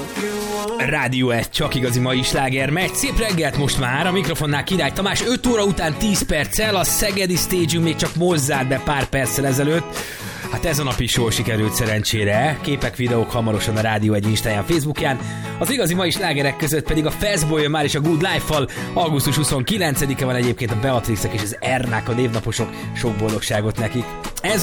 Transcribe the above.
Rádió 1, csak igazi mai sláger megy. Szép reggelt most már, a mikrofonnál Király Tamás, 5 óra után 10 perccel, a szegedi stage még csak most zárt be pár perccel ezelőtt. Hát ez a nap is jól sikerült szerencsére. Képek, videók hamarosan a Rádió 1 Instáján, Facebookján. Az igazi mai slágerek között pedig a Fastboy jön már is a Good Life-val. Augusztus 29-e van egyébként a Beatrixek és az Ernák a névnaposok. Sok boldogságot nekik. Ez